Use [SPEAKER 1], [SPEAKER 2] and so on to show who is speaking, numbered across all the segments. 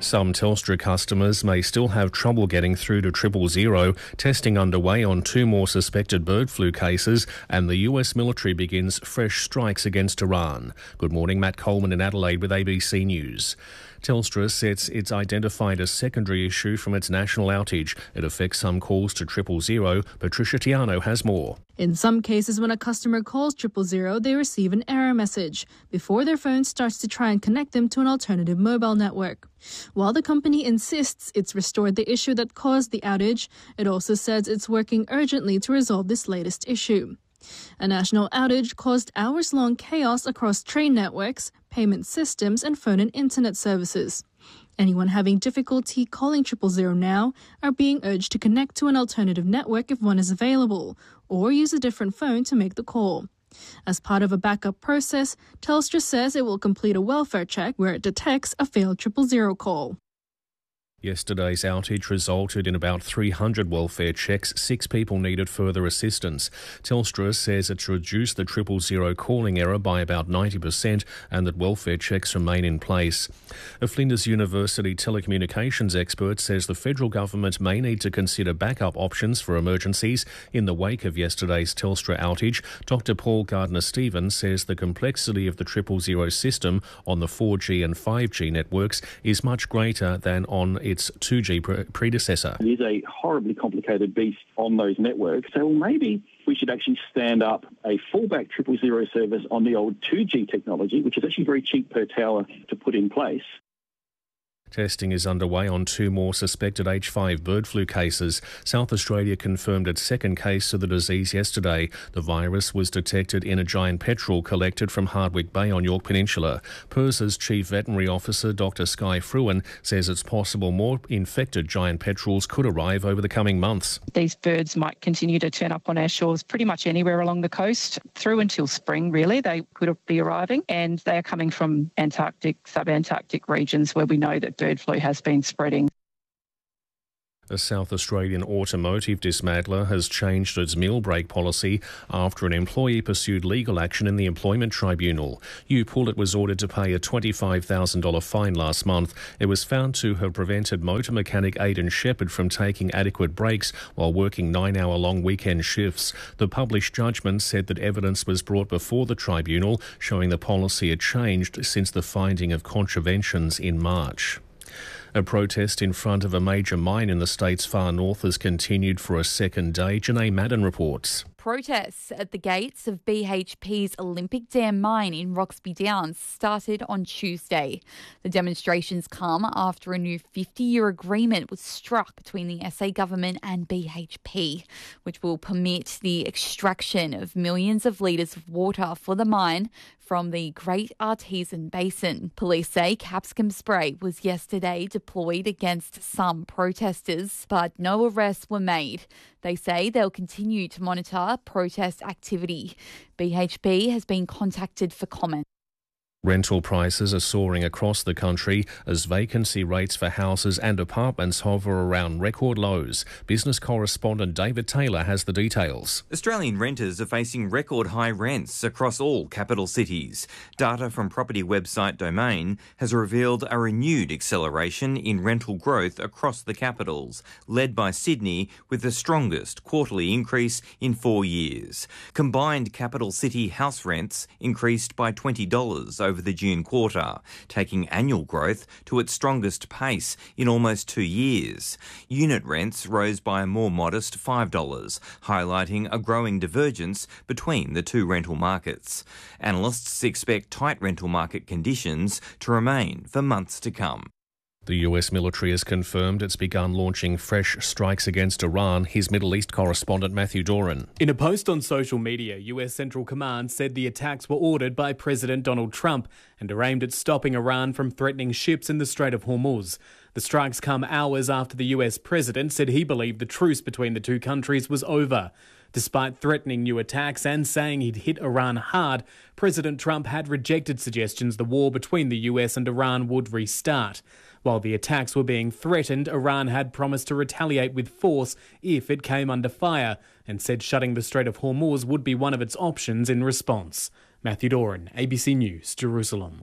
[SPEAKER 1] Some Telstra customers may still have trouble getting through to 000. Testing underway on 2 more suspected bird flu cases, and the US military begins fresh strikes against Iran. Good morning, Matt Coleman in Adelaide with ABC News. Telstra says it's identified a secondary issue from its national outage. It affects some calls to 000. Patricia Tiano has more.
[SPEAKER 2] In some cases, when a customer calls 000, they receive an error message before their phone starts to try and connect them to an alternative mobile network. While the company insists it's restored the issue that caused the outage, it also says it's working urgently to resolve this latest issue. A national outage caused hours-long chaos across train networks, payment systems and phone and internet services. Anyone having difficulty calling 000 now are being urged to connect to an alternative network if one is available, or use a different phone to make the call. As part of a backup process, Telstra says it will complete a welfare check where it detects a failed 000 call.
[SPEAKER 1] Yesterday's outage resulted in about 300 welfare checks. 6 people needed further assistance. Telstra says it's reduced the 000 calling error by about 90% and that welfare checks remain in place. A Flinders University telecommunications expert says the federal government may need to consider backup options for emergencies in the wake of yesterday's Telstra outage. Dr. Paul Gardner-Stevens says the complexity of the 000 system on the 4G and 5G networks is much greater than on its 2G predecessor.
[SPEAKER 3] It is a horribly complicated beast on those networks. So maybe we should actually stand up a fallback 000 service on the old 2G technology, which is actually very cheap per tower to put in place.
[SPEAKER 1] Testing is underway on 2 more suspected H5 bird flu cases. South Australia confirmed its second case of the disease yesterday. The virus was detected in a giant petrel collected from Hardwick Bay on Yorke Peninsula. PIRSA's Chief Veterinary Officer, Dr. Sky Fruin, says it's possible more infected giant petrels could arrive over the coming months.
[SPEAKER 4] These birds might continue to turn up on our shores pretty much anywhere along the coast through until spring, really. They could be arriving, and they are coming from Antarctic, subantarctic regions where we know that bird flu has been spreading.
[SPEAKER 1] A South Australian automotive dismantler has changed its meal break policy after an employee pursued legal action in the Employment Tribunal. Pullet was ordered to pay a $25,000 fine last month. It was found to have prevented motor mechanic Aidan Shepherd from taking adequate breaks while working 9-hour-long weekend shifts. The published judgment said that evidence was brought before the tribunal showing the policy had changed since the finding of contraventions in March. A protest in front of a major mine in the state's far north has continued for a second day. Janae Madden reports.
[SPEAKER 5] Protests at the gates of BHP's Olympic Dam mine in Roxby Downs started on Tuesday. The demonstrations come after a new 50-year agreement was struck between the SA government and BHP, which will permit the extraction of millions of litres of water for the mine from the Great Artesian Basin. Police say capsicum spray was yesterday deployed against some protesters, but no arrests were made. They say they'll continue to monitor protest activity. BHP has been contacted for comment.
[SPEAKER 1] Rental prices are soaring across the country as vacancy rates for houses and apartments hover around record lows. Business correspondent David Taylor has the details.
[SPEAKER 6] Australian renters are facing record high rents across all capital cities. Data from property website Domain has revealed a renewed acceleration in rental growth across the capitals, led by Sydney with the strongest quarterly increase in 4 years. Combined capital city house rents increased by $20 over the June quarter, taking annual growth to its strongest pace in almost 2 years. Unit rents rose by a more modest $5, highlighting a growing divergence between the two rental markets. Analysts expect tight rental market conditions to remain for months to come.
[SPEAKER 1] The US military has confirmed it's begun launching fresh strikes against Iran. Here's Middle East correspondent Matthew Doran.
[SPEAKER 7] In a post on social media, US Central Command said the attacks were ordered by President Donald Trump and are aimed at stopping Iran from threatening ships in the Strait of Hormuz. The strikes come hours after the US president said he believed the truce between the two countries was over. Despite threatening new attacks and saying he'd hit Iran hard, President Trump had rejected suggestions the war between the US and Iran would restart. While the attacks were being threatened, Iran had promised to retaliate with force if it came under fire and said shutting the Strait of Hormuz would be one of its options in response. Matthew Doran, ABC News, Jerusalem.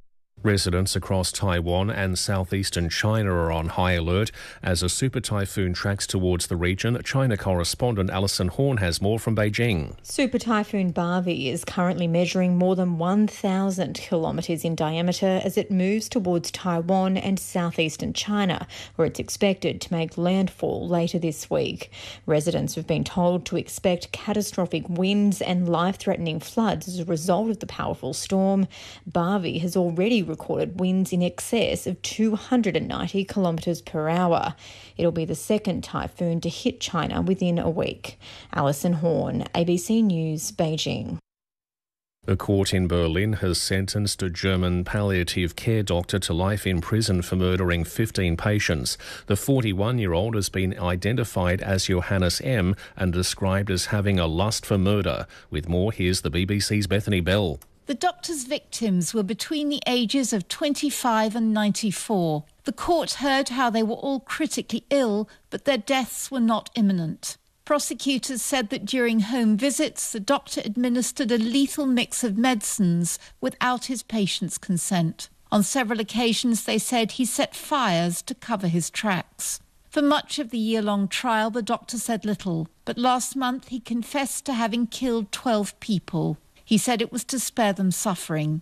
[SPEAKER 1] Residents across Taiwan and southeastern China are on high alert as a super typhoon tracks towards the region. China correspondent Alison Horn has more from Beijing.
[SPEAKER 8] Super Typhoon Barbie is currently measuring more than 1,000 kilometres in diameter as it moves towards Taiwan and southeastern China, where it's expected to make landfall later this week. Residents have been told to expect catastrophic winds and life-threatening floods as a result of the powerful storm. Barbie has already recorded winds in excess of 290 kilometres per hour. It'll be the second typhoon to hit China within a week. Alison Horn, ABC News, Beijing.
[SPEAKER 1] A court in Berlin has sentenced a German palliative care doctor to life in prison for murdering 15 patients. The 41-year-old has been identified as Johannes M. and described as having a lust for murder. With more, here's the BBC's Bethany Bell.
[SPEAKER 9] The doctor's victims were between the ages of 25 and 94. The court heard how they were all critically ill, but their deaths were not imminent. Prosecutors said that during home visits, the doctor administered a lethal mix of medicines without his patient's consent. On several occasions, they said he set fires to cover his tracks. For much of the year-long trial, the doctor said little, but last month he confessed to having killed 12 people. He said it was to spare them suffering.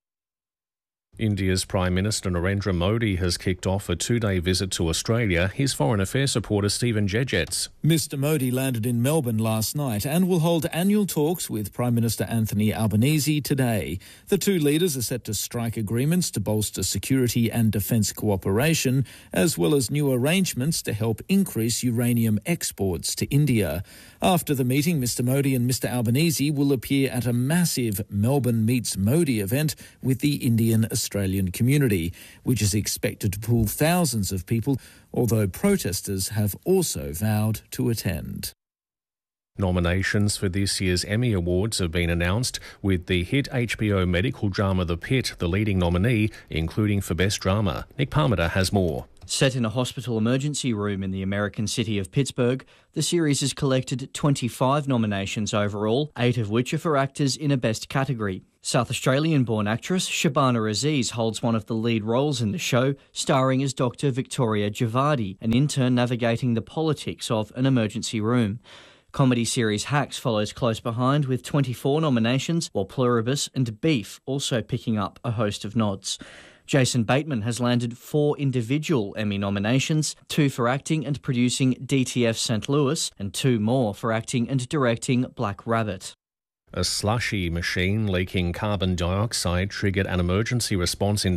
[SPEAKER 1] India's Prime Minister Narendra Modi has kicked off a two-day visit to Australia. Here's Foreign Affairs reporter Stephen Jedgetts.
[SPEAKER 10] Mr Modi landed in Melbourne last night and will hold annual talks with Prime Minister Anthony Albanese today. The two leaders are set to strike agreements to bolster security and defence cooperation, as well as new arrangements to help increase uranium exports to India. After the meeting, Mr Modi and Mr Albanese will appear at a massive Melbourne Meets Modi event with the Indian Australian community, which is expected to pull thousands of people, although protesters have also vowed to attend.
[SPEAKER 1] Nominations for this year's Emmy Awards have been announced, with the hit HBO medical drama The Pit the leading nominee, including for Best Drama. Nick Parmenter has more.
[SPEAKER 11] Set in a hospital emergency room in the American city of Pittsburgh, the series has collected 25 nominations overall, 8 of which are for actors in a Best category. South Australian-born actress Shabana Aziz holds one of the lead roles in the show, starring as Dr. Victoria Javadi, an intern navigating the politics of an emergency room. Comedy series Hacks follows close behind with 24 nominations, while Pluribus and Beef also picking up a host of nods. Jason Bateman has landed 4 individual Emmy nominations, 2 for acting and producing DTF St. Louis, and 2 more for acting and directing Black Rabbit.
[SPEAKER 1] A slushy machine leaking carbon dioxide triggered an emergency response in